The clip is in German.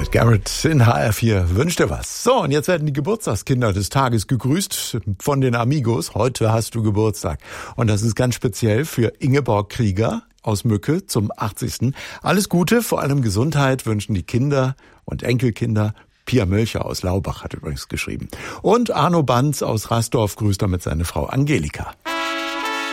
Garrett in HR4 wünscht dir was. So, und jetzt werden die Geburtstagskinder des Tages gegrüßt von den Amigos. Heute hast du Geburtstag. Und das ist ganz speziell für Ingeborg Krieger aus Mücke zum 80. Alles Gute, vor allem Gesundheit wünschen die Kinder und Enkelkinder. Pia Mölcher aus Laubach hat übrigens geschrieben. Und Arno Banz aus Rasdorf grüßt damit seine Frau Angelika.